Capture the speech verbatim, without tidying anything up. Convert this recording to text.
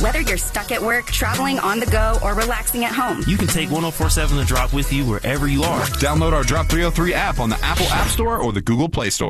Whether you're stuck at work, traveling on the go, or relaxing at home, you can take one oh four seven The Drop with you wherever you are. Download our Drop three oh three app on the Apple App Store or the Google Play Store.